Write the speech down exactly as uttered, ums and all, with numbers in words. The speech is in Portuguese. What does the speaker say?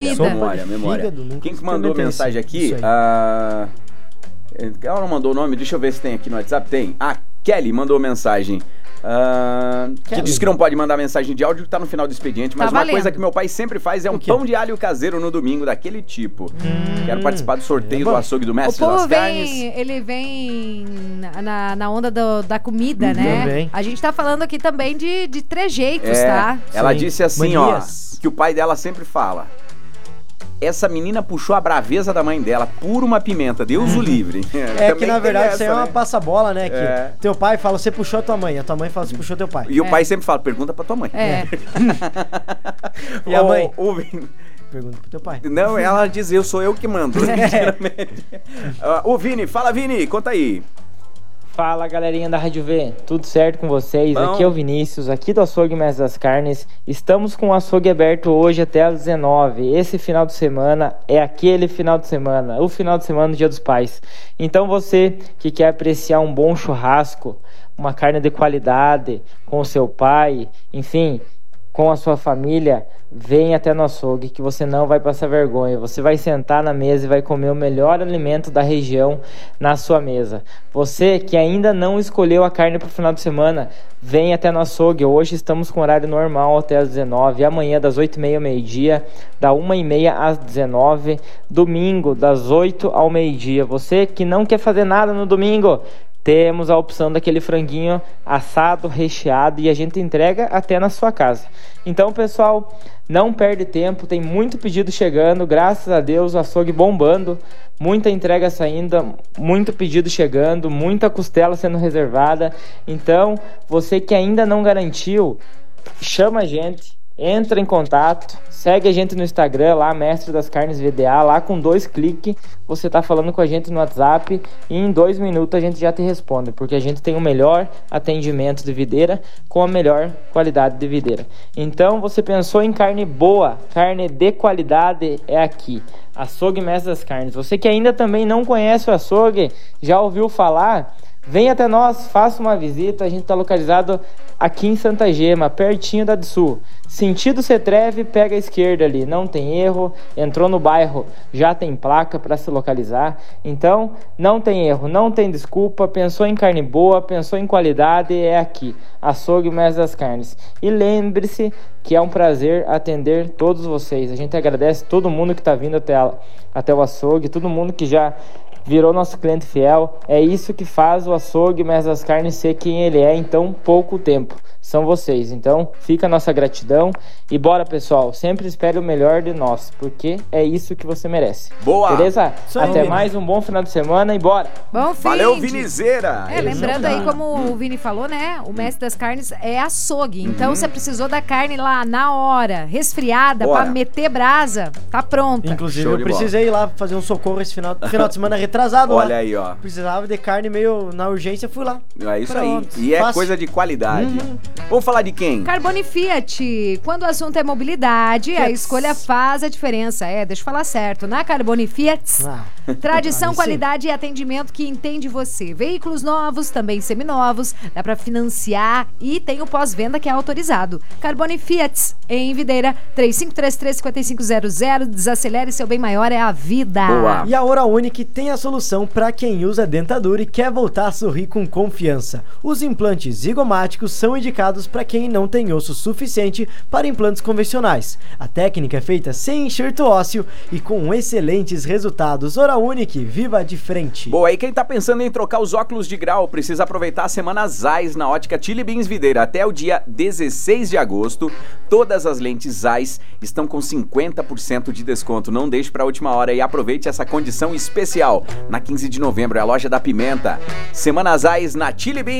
comida. Memória, memória. Fígado, Quem que mandou mensagem aqui? Ah, ela não mandou o nome, deixa eu ver se tem aqui no WhatsApp. Tem. Ah, Kelly mandou mensagem. Uh, que diz que não pode mandar mensagem de áudio que tá no final do expediente, mas tá uma valendo. coisa que meu pai sempre faz é um pão de alho caseiro no domingo, daquele tipo. Hum, Quero participar do sorteio é do açougue do Mestre das vem, Carnes. Ele vem na, na onda do, da comida, hum, né? Também. A gente tá falando aqui também de, de trejeitos, é, tá? Ela Sim. disse assim, Manias. ó, que o pai dela sempre fala: essa menina puxou a braveza da mãe dela por uma pimenta, Deus o livre. É que na verdade isso aí é uma passa-bola, né? Que é. Teu pai fala, você puxou a tua mãe, a tua mãe fala, você puxou teu pai. E é. o pai sempre fala, pergunta pra tua mãe. É. E a mãe? O, o... Pergunta pro teu pai. Não, ela diz, eu sou eu que mando. uh, o Vini, fala Vini, conta aí. Fala galerinha da Rádio V, tudo certo com vocês? Bom. Aqui é o Vinícius, aqui do Açougue Mestre das Carnes. Estamos com o açougue aberto hoje até às dezenove. Esse final de semana é aquele final de semana, o final de semana do Dia dos Pais. Então você que quer apreciar um bom churrasco, uma carne de qualidade com o seu pai, enfim, com a sua família, vem até no açougue que você não vai passar vergonha. Você vai sentar na mesa e vai comer o melhor alimento da região na sua mesa. Você que ainda não escolheu a carne para o final de semana, vem até no açougue. Hoje estamos com horário normal até às dezenove, amanhã das oito e meia ao meio-dia, da uma e meia às dezenove, domingo das oito ao meio-dia. Você que não quer fazer nada no domingo, temos a opção daquele franguinho assado, recheado, e a gente entrega até na sua casa. Então, pessoal, não perde tempo, tem muito pedido chegando, graças a Deus, o açougue bombando, muita entrega saindo, muito pedido chegando, muita costela sendo reservada. Então, você que ainda não garantiu, chama a gente, entra em contato, segue a gente no Instagram lá, Mestre das Carnes V D A, lá com dois cliques você tá falando com a gente no WhatsApp e em dois minutos a gente já te responde, porque a gente tem o melhor atendimento de videira com a melhor qualidade de videira. Então você pensou em carne boa, carne de qualidade, é aqui, Açougue Mestre das Carnes. Você que ainda também não conhece o açougue, já ouviu falar, vem até nós, faça uma visita. A gente está localizado aqui em Santa Gema, pertinho da D S U. Sentido Cetreve, pega a esquerda ali, não tem erro. Entrou no bairro, já tem placa para se localizar. Então, não tem erro, não tem desculpa. Pensou em carne boa, pensou em qualidade, é aqui, Açougue Mestre das Carnes. E lembre-se que é um prazer atender todos vocês. A gente agradece todo mundo que está vindo até, a, até o açougue, todo mundo que já virou nosso cliente fiel. É isso que faz o Açougue Mestre das Carnes ser quem ele é em tão pouco tempo. São vocês. Então, fica a nossa gratidão. E bora, pessoal. Sempre espere o melhor de nós, porque é isso que você merece. Boa! Beleza? Isso Até aí, mais, um bom final de semana e bora! Bom fim! Valeu, Vinizeira! É, lembrando aí, como o Vini falou, né? O Mestre das Carnes é açougue. Então, uhum. você precisou da carne lá na hora, resfriada, Bora. pra meter brasa, tá pronta. Inclusive, Show eu precisei ir lá fazer um socorro esse final, final de semana retrasado. Olha lá. aí, ó. Precisava de carne meio na urgência, fui lá. É isso Pronto. aí. E é Fácil. coisa de qualidade. Uhum. Vamos falar de quem? Carbone Fiat. Quando o assunto é mobilidade, Fiat. A escolha faz a diferença. É, deixa eu falar certo. Na Carbone Fiat, Ah. tradição, Aí qualidade e atendimento que entende você. Veículos novos, também seminovos, dá pra financiar e tem o pós-venda que é autorizado. Carbone Fiat, em Videira, três cinco três três, cinco cinco zero zero. Desacelere, seu bem maior é a vida. Boa. E a Hora Unique tem a solução para quem usa dentadura e quer voltar a sorrir com confiança. Os implantes zigomáticos são indicados para quem não tem osso suficiente para implantes convencionais. A técnica é feita sem enxerto ósseo e com excelentes resultados. Hora Unique, viva de frente. Boa, e quem tá pensando em trocar os óculos de grau, precisa aproveitar a semana Zeiss na ótica Chili Beans Videira até o dia dezesseis de agosto. Todas as lentes Zeiss estão com cinquenta por cento de desconto. Não deixe para a última hora e aproveite essa condição especial. Na quinze de novembro é a loja da Pimenta. Semana Zeiss na Chili Beans.